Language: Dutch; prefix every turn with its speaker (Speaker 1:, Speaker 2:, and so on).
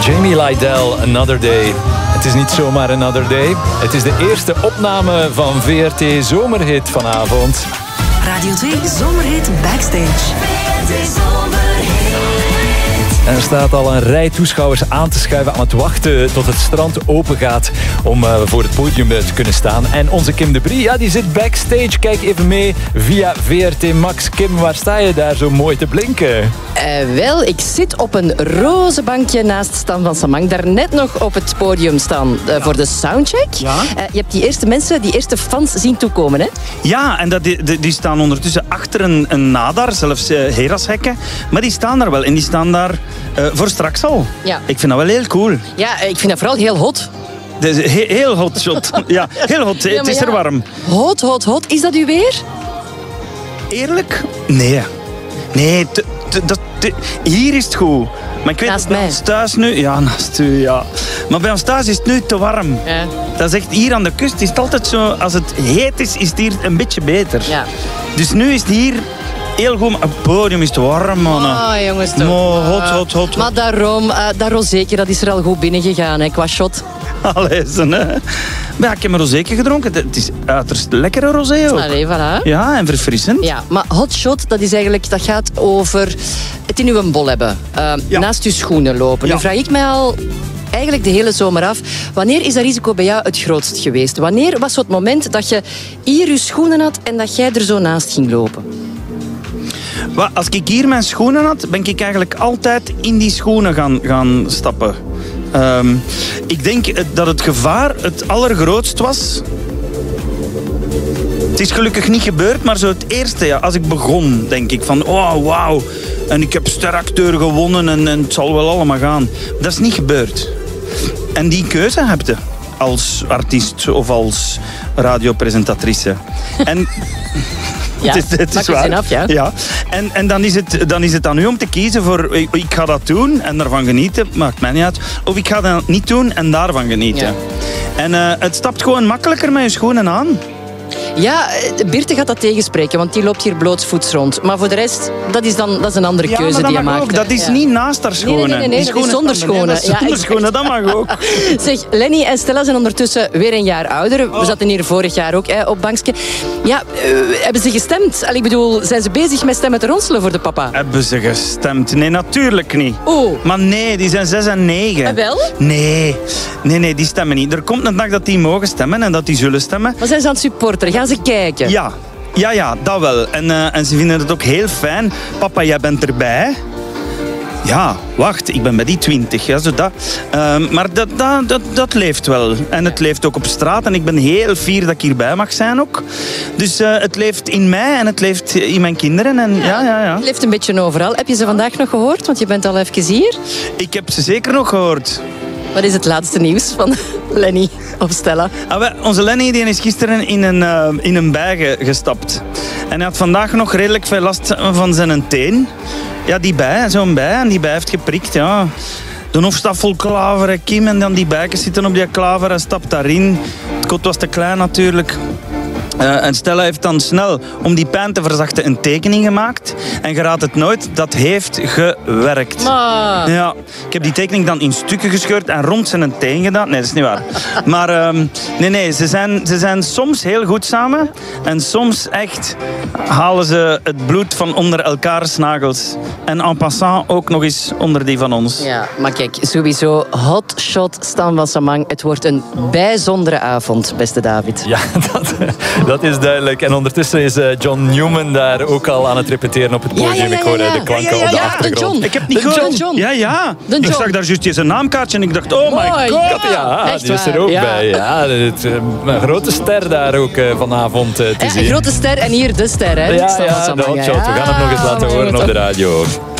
Speaker 1: Jamie Lydell, Another Day. Het is niet zomaar Another Day. Het is de eerste opname van VRT Zomerhit vanavond.
Speaker 2: Radio 2 Zomerhit Backstage. VRT Zomerhit.
Speaker 1: En er staat al een rij toeschouwers aan te schuiven, aan het wachten tot het strand open gaat om voor het podium te kunnen staan. En onze Kim de Brie, ja, die zit backstage. Kijk even mee via VRT Max. Kim, waar sta je daar zo mooi te blinken?
Speaker 3: Wel, ik zit op een roze bankje naast Stan van Samang. Daarnet nog op het podium staan voor de soundcheck.
Speaker 4: Ja.
Speaker 3: Je hebt die eerste mensen, die eerste fans zien toekomen, hè?
Speaker 4: Ja, en die staan ondertussen achter een nadar, zelfs Herashekken. Maar die staan daar wel en die staan daar voor straks al.
Speaker 3: Ja.
Speaker 4: Ik vind dat wel heel cool.
Speaker 3: Ja, ik vind dat vooral heel hot.
Speaker 4: Dus heel hot shot. Ja, heel hot. Het is er warm.
Speaker 3: Hot, hot, hot. Is dat u weer?
Speaker 4: Eerlijk? Nee. Nee, hier is het goed. Maar ik weet
Speaker 3: Naast
Speaker 4: bij
Speaker 3: mij.
Speaker 4: ons thuis nu... Ja, naast u, ja. Maar bij ons thuis is het nu te warm.
Speaker 3: Ja.
Speaker 4: Dat is echt hier aan de kust. Is het altijd zo... Als het heet is, is het hier een beetje beter.
Speaker 3: Ja.
Speaker 4: Dus nu is het hier heel goed. Maar het podium is te warm, mannen.
Speaker 3: Oh, jongens, toch.
Speaker 4: Hot.
Speaker 3: Maar daarom, dat rozeetje, dat is er al goed binnengegaan, hè, qua shot.
Speaker 4: Allee, hè. Maar ja, ik heb een rozeetje gedronken. Het is uiterst lekkere rosé ook.
Speaker 3: Allee, voilà.
Speaker 4: Ja, en verfrissend.
Speaker 3: Ja, maar hot shot, dat gaat over het in uw bol hebben.
Speaker 4: Ja.
Speaker 3: Naast uw schoenen lopen.
Speaker 4: Ja.
Speaker 3: Nu vraag ik mij al eigenlijk de hele zomer af, wanneer is dat risico bij jou het grootst geweest? Wanneer was zo het moment dat je hier je schoenen had en dat jij er zo naast ging lopen?
Speaker 4: Als ik hier mijn schoenen had, ben ik eigenlijk altijd in die schoenen gaan stappen. Ik denk dat het gevaar het allergrootst was. Het is gelukkig niet gebeurd, maar zo het eerste, ja, als ik begon, denk ik van, oh, wauw. En ik heb steracteur gewonnen en het zal wel allemaal gaan. Dat is niet gebeurd. En die keuze heb je als artiest of als radiopresentatrice. En...
Speaker 3: Ja,
Speaker 4: het is waar.
Speaker 3: Af, ja.
Speaker 4: En dan is het aan u om te kiezen voor ik ga dat doen en daarvan genieten, maakt mij niet uit. Of ik ga dat niet doen en daarvan genieten.
Speaker 3: Ja.
Speaker 4: En het stapt gewoon makkelijker met je schoenen aan.
Speaker 3: Ja, Birte gaat dat tegenspreken, want die loopt hier blootsvoets rond. Maar voor de rest, dat is een andere keuze
Speaker 4: maar
Speaker 3: die je
Speaker 4: mag
Speaker 3: maakt.
Speaker 4: ook. Dat is niet naast haar schoenen.
Speaker 3: Nee,
Speaker 4: Die
Speaker 3: dat is zonder
Speaker 4: staan beneden.
Speaker 3: schoenen.
Speaker 4: Dat is zonder schoenen, dat mag ook.
Speaker 3: Zeg, Lenny en Stella zijn ondertussen weer een jaar ouder. We zaten hier vorig jaar ook op bankje. Ja, hebben ze gestemd? Ik bedoel, zijn ze bezig met stemmen te ronselen voor de papa?
Speaker 4: Hebben ze gestemd? Nee, natuurlijk niet.
Speaker 3: Oh.
Speaker 4: Maar nee, die zijn 6 en 9.
Speaker 3: En wel?
Speaker 4: Nee, die stemmen niet. Er komt een dag dat die mogen stemmen en dat die zullen stemmen.
Speaker 3: Maar zijn ze aan het supporteren? Gaan ze kijken?
Speaker 4: Ja, dat wel. En ze vinden het ook heel fijn. Papa, jij bent erbij. Ja, wacht, ik ben bij die 20. Ja, zo dat. Maar dat leeft wel. En het leeft ook op straat. En ik ben heel fier dat ik hierbij mag zijn ook. Dus het leeft in mij en het leeft in mijn kinderen. En ja.
Speaker 3: Het leeft een beetje overal. Heb je ze vandaag nog gehoord? Want je bent al even hier.
Speaker 4: Ik heb ze zeker nog gehoord.
Speaker 3: Wat is het laatste nieuws van Lenny of Stella?
Speaker 4: Onze Lenny die is gisteren in een bij gestapt. En hij had vandaag nog redelijk veel last van zijn teen. Ja, die bij, zo'n bij. En die bij heeft geprikt, ja. De hof staat vol klaver, hè, Kim. En dan die bijkens zitten op die klaver. Hij stapt daarin. Het kot was te klein natuurlijk. En Stella heeft dan snel, om die pijn te verzachten, een tekening gemaakt. En je raadt het nooit, dat heeft gewerkt.
Speaker 3: Maar...
Speaker 4: Ja, ik heb die tekening dan in stukken gescheurd en rond zijn teen gedaan. Nee, dat is niet waar. Maar nee, ze zijn soms heel goed samen. En soms echt halen ze het bloed van onder elkaars nagels. En en passant ook nog eens onder die van ons.
Speaker 3: Ja, maar kijk, sowieso hot shot Stan van Samang. Het wordt een bijzondere avond, beste David.
Speaker 1: Ja, dat is duidelijk. En ondertussen is John Newman daar ook al aan het repeteren op het podium.
Speaker 3: Ja.
Speaker 1: Ik hoorde de klanken op de achtergrond.
Speaker 3: De John.
Speaker 4: Ik heb niet gehoord.
Speaker 3: John.
Speaker 4: Ja.
Speaker 3: De
Speaker 4: Ik
Speaker 3: John.
Speaker 4: zag daar juist zijn naamkaartje en ik dacht, oh my god.
Speaker 1: Ja,
Speaker 3: Echt
Speaker 1: die is er
Speaker 3: waar.
Speaker 1: ook
Speaker 3: Ja.
Speaker 1: bij. Ja, een grote ster daar ook vanavond te zien.
Speaker 3: Een grote ster en hier de ster, hè?
Speaker 1: Ja,
Speaker 3: Stan van
Speaker 1: de
Speaker 3: Samang.
Speaker 1: hotshot. We gaan hem nog eens laten horen op de radio.